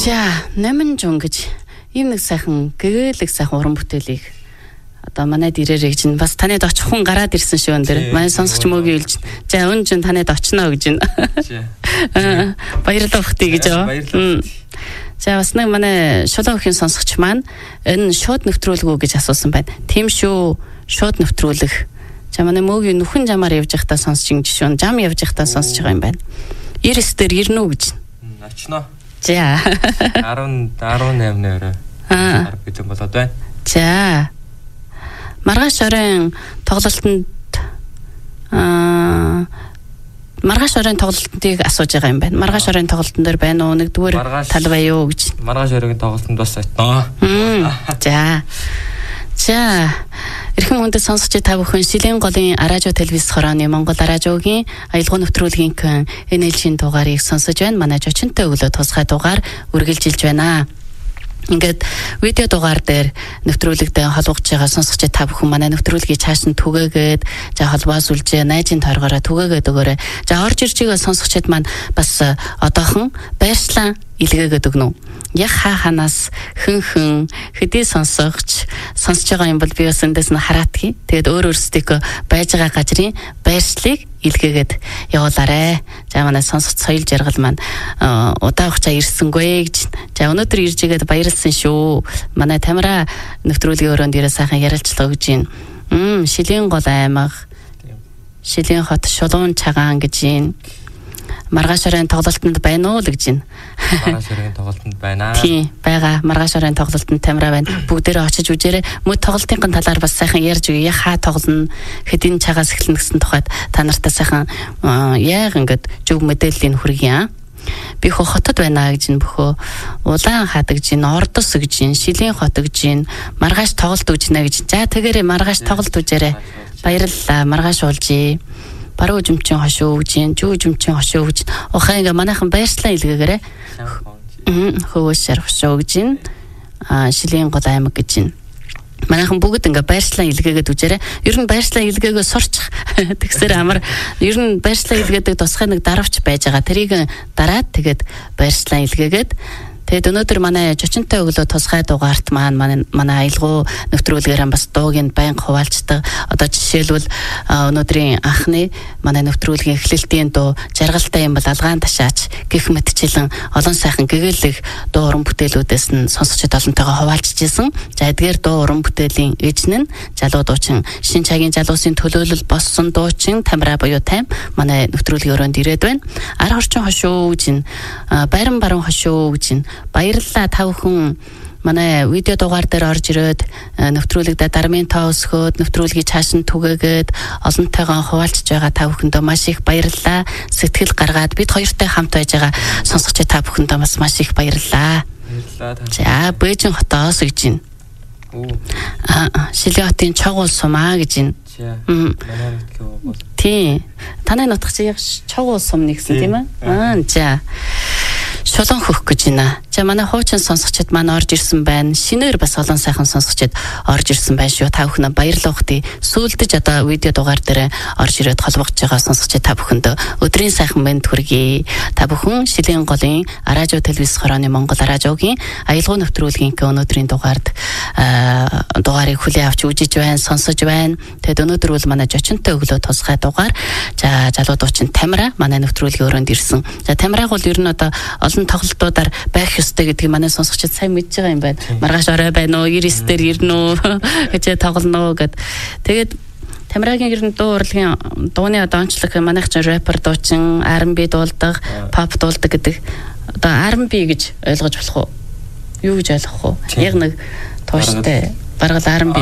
За, намын жун гэж ийм нэг сайхан гэгээлэг сайхан уран бүтээлийг одоо манайд ирээрэй гэж бас танайд очих хүн гараад ирсэн шүү өндөр. Манай сонсогч мөгийн хэлж. За, өн жин танайд очно гэж байна. Баярлалаа бахтий гэж аа. За, бас нэг манай шулуун өхийн сонсогч маань энэ шууд нэвтрүүлгүү гэж асуусан байна. Тийм шүү, шууд нэвтрүүлэх. За, манай мөгийн нүхэн жамаар явж байхдаа сонсч ин жишүүн жам явж байхдаа сонсч байгаа юм байна. 99 дээр ирнэ үү гэж. Очно. За. 18 орой. Гэдэг болоод байна. За. Маргааш оройн тоглолтод маргааш оройн тоглолтыг асууж байгаа юм байна. Маргааш оройн тоглолтын дээр байна уу? Нэгдүгээр тал бай юу гэж. Маргааш оройн тоглолтод бас очно. За. За. Эрхэм хүндэт сонсогч та бүхэн Шилийн голын Аражо телевиз хорооны Монгол Аражогийн аялал нэвтрүүлгийн NL-ийн дугаарыг сонсож байна. Манай жочинтой өглөө тусгай дугаар үргэлжилж байна. Ингээд видео дугаар дээр нэвтрүүлэгтэй холбогдож байгаа сонсогч та бүхэн манай нэвтрүүлгийг цааш нь түгээгээд за холбоос үлжээ найзын торгороо түгээгээд өгөөрэй. За орж ирж байгаа сонсогчд маань бас одоохон байршлаа илгээгээд өгнө. Яг ханаас хөн хэдий сонсож байгаа юм бол би бас эндээс нь хараадгий. Тэгээд өөр өөрсдөө байж байгаа газрын байршлыг илгээгээд явуулаарэ. За манай сонсогч соёл жаргал маань удаа хугацаа ирсэнгүй гэж. За өнөөдөр ирж игээд баярлсан шүү. Манай Тамира нэвтрүүлгийн өрөөнд ирээ сайхан ярилцлага өгж байна. Шилийн гол аймаг, Шилийн хот Шулуун цагаан гэж байна. Маргааш оройн тоглолтод байна уу л гэж байна. Маргааш оройн тоглолтод байна. Тийм, байгаа. Маргааш оройн тоглолтод Тамира байна. Бүгдээрээ очиж үзээрэй. Мөн тоглолтын талаар бас сайхан ярьж өгье. Хаа тоглоно, хэдийн цагаас эхэлнэ гэсэн тухайд та нартай сайхан яг ингээд зөв мэдээллийг хүргье. Би хотод байна гэж энэ бөхөө улаан хад гэж энэ Ордос гэж энэ Шилийн хот гэж энэ маргааш тоглолт үзнэ гэж. За тэгээрээ маргааш тоглолт үзээрэй. Баярлалаа. Маргааш уулзъя. Баруун жимчин хошуу гэж, зүүн жимчин хошуу гэж. Ухаан ингээ манайхан байршлаа илгээгээрэй. Хөвөөс шар хошуу гэж. Шилийн гол аймаг гэж. Манайхан бүгд ингээ байршлаа илгээгээд үжээрэй. Ер нь байршлаа илгээгөө сурчих. Тэгсээр амар ер нь байршлаа илгээдэг тусгай нэг даравч байж байгаа. Тэрийг дараад тэгээд байршлаа илгээгээд тэгээд өнөөдөр манай жочинтой өглөө тусгай дугаарт маань манай аялал нэвтрүүлгээрээ бас дуугийн байнга хуваалцдаг. Одоо жишээлбэл өнөөдрийн анхны манай нэвтрүүлгийн эхлэлтийн дуу жаргалтай юм бол алгаан ташаач гэх мэтчлэн олон сайхан гэгээлэг дуу уран бүтээлүүдээс нь сонсогчд олонтойгоо хуваалцж исэн. За эдгээр дуу уран бүтээлийн эзэн нь залуу дуучин Шин цагийн залуусын төлөөлөл болсон дуучин Тамира буюу Тайм манай нэвтрүүлгийн өрөөнд ирээд байна. Ар хорчин хошуу гэж байран баруун хошуу гэж баярлалаа та бүхэн манай видео дугаар дээр орж ирээд нэвтрүүлэгдээ дармын тоо өсгөөд нэвтрүүлгийг цааш нь түгээгээд олонтойгоо хуваалцж байгаа та бүхэндээ маш их баярлалаа. Сэтгэл гаргаад бид хоёртой хамт байж байгаа сонсогч та бүхэндээ бас маш их баярлалаа. Баярлалаа. За Бээжин хотоос гэж байна. Шилийн хотын Чогуул сумаа гэж байна. Тийм. Танай нутаг чи яг Чогуул сум нэгсэн тийм ээ? За. Шулуун хөх гэж байна. За манай хуучин сонсогчд маань орж ирсэн байна. Шинээр бас олон сайхан сонсогчд орж ирсэн байна шүү. Та бүхэнд баярлалаа ухтыг. Сүүлдэж одоо видео дугаар дээр орж ирээд холбогдож байгаа сонсогчд та бүхэнд өдрийн сайхан мэнд хүргэе. Та бүхэн Шилийн голын Аражо телевиз хорооны Монгол Аражогийн аялал нэвтрүүлгийн өнөөдрийн дугаард дугаарыг хүлээн авч үзэж байна, сонсож байна. Тэгэд өнөөдөр бол манай жочинтой өглөө тусгай дугаар. За залуу дуучин Тамира манай нэвтрүүлгийн өрөөнд ирсэн. За Тамираг бол ер нь одоо олон тоглолтуудаар байх ёстой гэдгийг манай сонсогчид сайн мэдж байгаа юм байна. Маргааш орой байна уу, 99 дээр ирнэ үү гэж тоглоно гэд. Тэгээд Тамирагийн ер нь дуу урлагийн дууны одоо онцлог манайх ч рэпер дуучин, R&B дуулдаг, pop дуулдаг гэдэг. Одоо R&B гэж ойлгож болох уу? Юу гэж ойлгох уу? Яг нэг тууштай гаргал R&B